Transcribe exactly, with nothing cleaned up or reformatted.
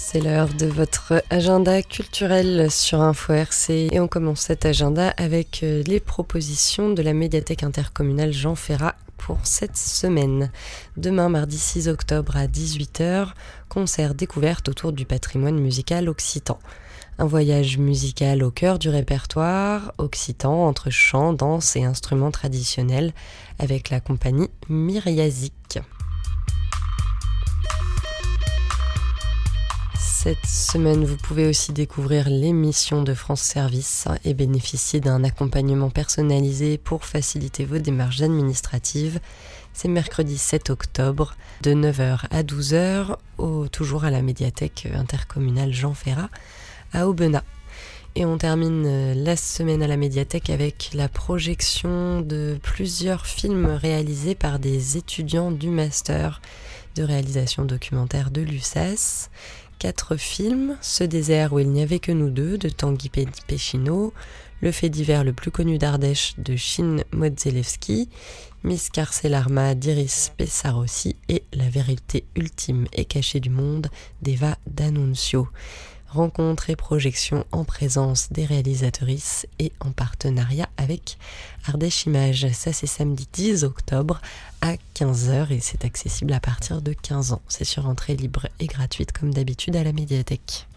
C'est l'heure de votre agenda culturel sur Info R C et on commence cet agenda avec les propositions de la médiathèque intercommunale Jean Ferrat pour cette semaine. Demain, mardi six octobre à dix-huit heures, concert découverte autour du patrimoine musical occitan. Un voyage musical au cœur du répertoire occitan entre chant, danse et instruments traditionnels avec la compagnie Myriazik. Cette semaine, vous pouvez aussi découvrir l'émission de France Service et bénéficier d'un accompagnement personnalisé pour faciliter vos démarches administratives. C'est mercredi sept octobre de neuf heures à douze heures, au, toujours à la médiathèque intercommunale Jean Ferrat à Aubenas. Et on termine la semaine à la médiathèque avec la projection de plusieurs films réalisés par des étudiants du master de réalisation documentaire de l'U S A S. Quatre films, Ce désert où il n'y avait que nous deux de Tanguy Péchineau, Le fait divers le plus connu d'Ardèche de Chine Modzelewski, Miss Carcelarma d'Iris Pessarossi et La vérité ultime et cachée du monde d'Eva D'Annunzio. Rencontre et projection en présence des réalisatrices et en partenariat avec Ardèche Images. Ça, c'est samedi dix octobre à quinze heures et c'est accessible à partir de quinze ans. C'est sur entrée libre et gratuite comme d'habitude à la médiathèque.